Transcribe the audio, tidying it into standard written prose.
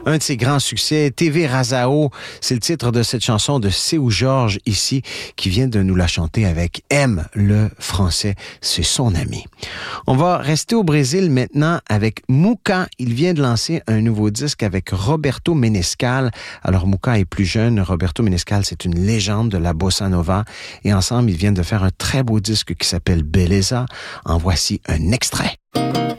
Un de ses grands succès, TV Razao, c'est le titre de cette chanson de Seu Jorge ici, qui vient de nous la chanter avec M, le français, c'est son ami. On va rester au Brésil maintenant avec Muka. Il vient de lancer un nouveau disque avec Roberto Menescal. Alors Muka est plus jeune, Roberto Menescal, c'est une légende de la bossa nova et ensemble, ils viennent de faire un très beau disque qui s'appelle Beleza. En voici un extrait.